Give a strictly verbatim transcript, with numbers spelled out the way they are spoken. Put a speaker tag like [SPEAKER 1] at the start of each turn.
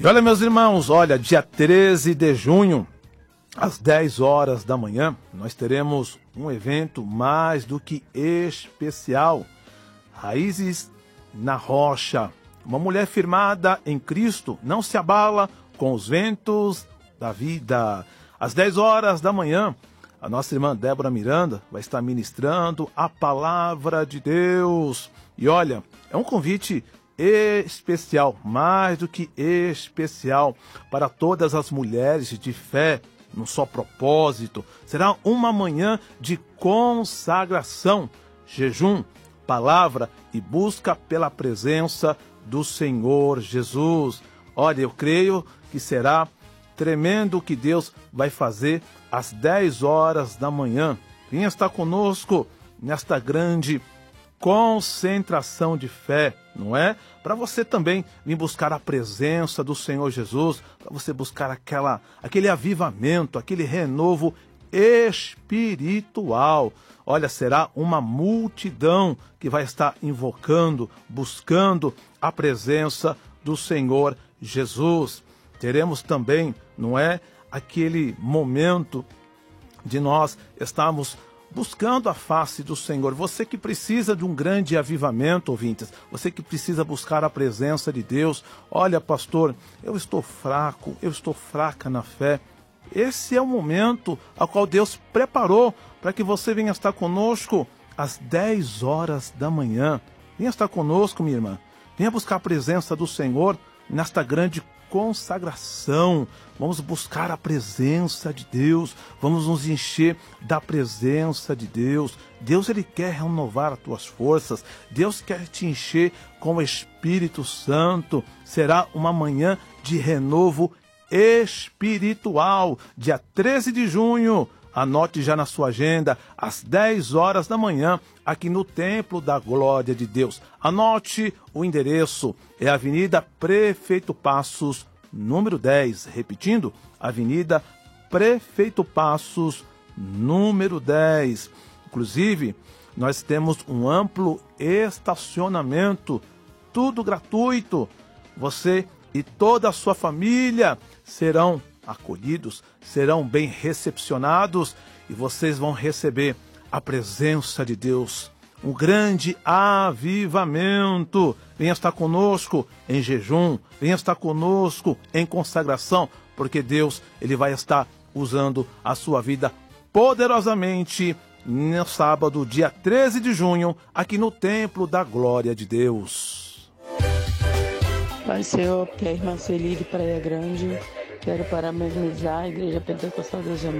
[SPEAKER 1] E olha, meus irmãos, olha, dia treze de junho, às dez horas da manhã, nós teremos um evento mais do que especial. Raízes na Rocha. Uma mulher firmada em Cristo não se abala com os ventos da vida. Às dez horas da manhã, a nossa irmã Débora Miranda vai estar ministrando a palavra de Deus. E olha, é um convite especial, mais do que especial, para todas as mulheres de fé, num só propósito. Será uma manhã de consagração, jejum, palavra e busca pela presença do Senhor Jesus. Olha, eu creio que será tremendo o que Deus vai fazer às dez horas da manhã. Venha estar conosco nesta grande concentração de fé, não é? Para você também vir buscar a presença do Senhor Jesus, para você buscar aquela, aquele avivamento, aquele renovo espiritual. Olha, será uma multidão que vai estar invocando, buscando a presença do Senhor Jesus. Teremos também, não é, aquele momento de nós estarmos buscando a face do Senhor. Você que precisa de um grande avivamento, ouvintes, você que precisa buscar a presença de Deus. Olha, pastor, eu estou fraco, eu estou fraca na fé. Esse é o momento ao qual Deus preparou para que você venha estar conosco às dez horas da manhã. Venha estar conosco, minha irmã. Venha buscar a presença do Senhor nesta grande consagração. Vamos buscar a presença de Deus. Vamos nos encher da presença de Deus. Deus, Ele quer renovar as tuas forças. Deus quer te encher com o Espírito Santo. Será uma manhã de renovo espiritual. Dia treze de junho. Anote já na sua agenda, às dez horas da manhã, aqui no Templo da Glória de Deus. Anote o endereço, é Avenida Prefeito Passos, número dez. Repetindo, Avenida Prefeito Passos, número dez. Inclusive, nós temos um amplo estacionamento, tudo gratuito. Você e toda a sua família serão acolhidos, serão bem recepcionados e vocês vão receber a presença de Deus, um grande avivamento. Venha estar conosco em jejum, venha estar conosco em consagração, porque Deus, Ele vai estar usando a sua vida poderosamente no sábado, dia treze de junho, aqui no Templo da Glória de Deus.
[SPEAKER 2] Pai, Senhor, que é a irmã Celi de Praia Grande. Quero parabenizar a Igreja Pentecostal dos